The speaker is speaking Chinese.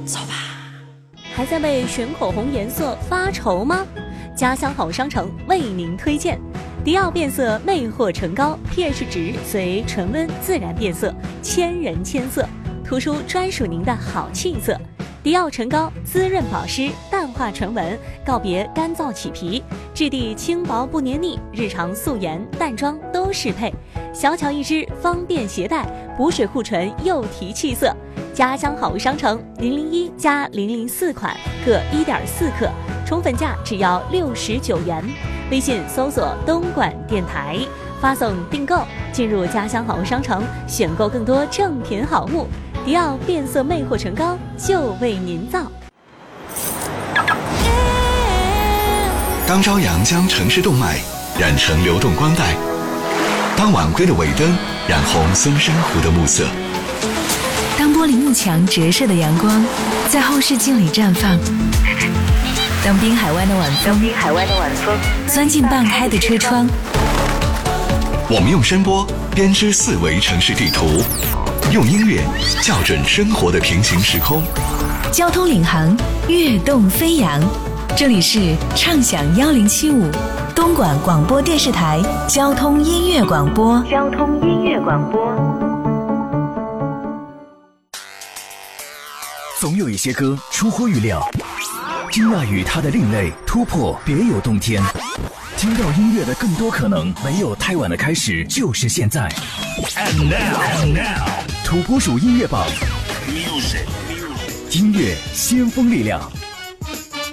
走吧。 还在为选口红颜色发愁吗？家乡好商城为您推荐迪奥变色魅惑唇膏 ，pH 值随唇温自然变色，千人千色，突出专属您的好气色。迪奥唇膏滋润保湿，淡化唇纹，告别干燥起皮，质地轻薄不黏腻，日常素颜淡妆都适配。小巧一支，方便携带，补水护唇又提气色。家乡好商城001加004款各1.4克，宠粉价只要69元。微信搜索东莞电台，发送订购，进入家乡好商城，选购更多正品好物。迪奥变色魅惑唇膏就为您造。 当朝阳将城市动脉染成流动光带，当晚归的尾灯染红松山湖的暮色， 当玻璃幕墙折射的阳光在后视镜里绽放，当滨海湾的晚风钻进半开的车窗， 我们用声波编织4维城市地图，用音乐校准生活的平行时空。 交通领航，跃动飞扬。这里是畅享1075东莞广播电视台交通音乐广播。 总有一些歌出乎预料，惊讶于它的另类突破，别有洞天。听到音乐的更多可能，没有太晚的开始，就是现在。And now， 土拨鼠音乐榜，音乐先锋力量。